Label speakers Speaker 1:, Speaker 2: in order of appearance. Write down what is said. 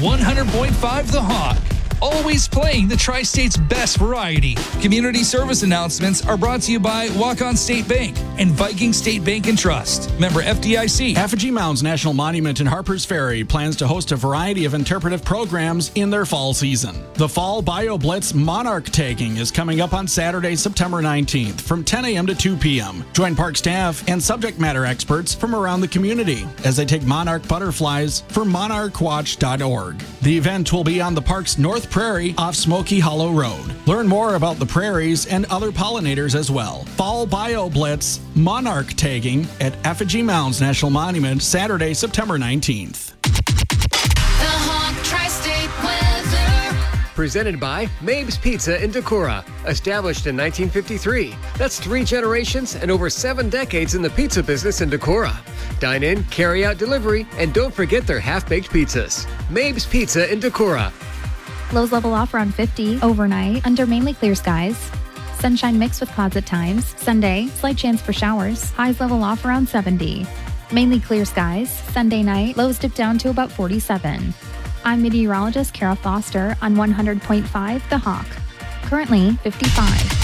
Speaker 1: 100.5 The Hawk. Always playing the Tri-State's best variety. Community service announcements are brought to you by Walk-On State Bank and Viking State Bank and Trust. Member FDIC.
Speaker 2: Effigy Mounds National Monument in Harpers Ferry plans to host a variety of interpretive programs in their fall season. The Fall Bio Blitz Monarch Tagging is coming up on Saturday, September 19th from 10 a.m. to 2 p.m. Join park staff and subject matter experts from around the community as they take monarch butterflies for monarchwatch.org. The event will be on the park's North Prairie off Smoky Hollow Road. Learn more about the prairies and other pollinators as well. Fall Bio Blitz Monarch Tagging at Effigy Mounds National Monument, Saturday, September 19th.
Speaker 3: The Hawk Tri-State weather.
Speaker 4: Presented by Mabe's Pizza in Decorah. Established in 1953. That's 3 generations and over 7 decades in the pizza business in Decorah. Dine in, carry out delivery, and don't forget their half-baked pizzas. Mabe's Pizza in Decorah.
Speaker 5: Lows level off around 50 overnight under mainly clear skies. Sunshine mixed with clouds at times. Sunday, slight chance for showers. Highs level off around 70. Mainly clear skies. Sunday night, lows dip down to about 47. I'm meteorologist Kara Foster on 100.5 The Hawk. Currently 55.